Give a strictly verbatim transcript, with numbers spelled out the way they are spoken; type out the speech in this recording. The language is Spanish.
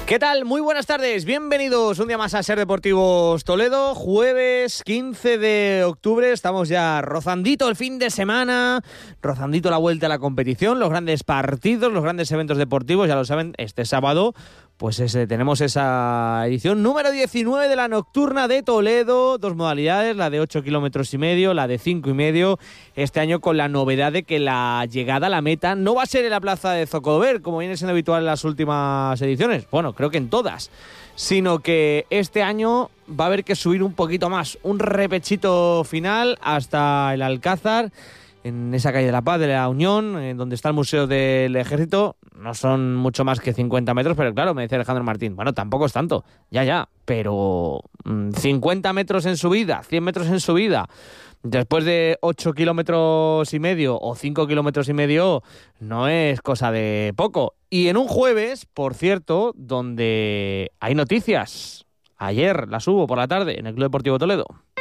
¿Qué tal? Muy buenas tardes, bienvenidos un día más a Ser Deportivos Toledo, jueves quince de octubre, estamos ya rozandito el fin de semana, rozandito la vuelta a la competición, los grandes partidos, los grandes eventos deportivos, ya lo saben, este sábado pues ese, tenemos esa edición número diecinueve de la Nocturna de Toledo, dos modalidades, la de ocho kilómetros y medio, la de cinco y medio, este año con la novedad de que la llegada a la meta no va a ser en la plaza de Zocodover, como viene siendo habitual en las últimas ediciones, bueno, creo que en todas, sino que este año va a haber que subir un poquito más, un repechito final hasta el Alcázar, en esa calle de la Paz, de la Unión, en donde está el Museo del Ejército. No son mucho más que cincuenta metros, pero claro, me dice Alejandro Martín, bueno, tampoco es tanto, ya, ya, pero mmm, cincuenta metros en subida, cien metros en subida, después de ocho kilómetros y medio o cinco kilómetros y medio, no es cosa de poco. Y en un jueves, por cierto, donde hay noticias, ayer las hubo por la tarde en el Club Deportivo Toledo.